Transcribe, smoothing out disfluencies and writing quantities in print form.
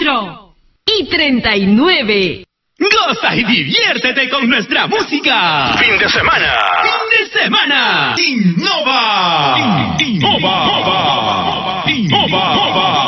4:39. Goza y diviértete con nuestra música. Fin de semana. Fin de semana. Innova.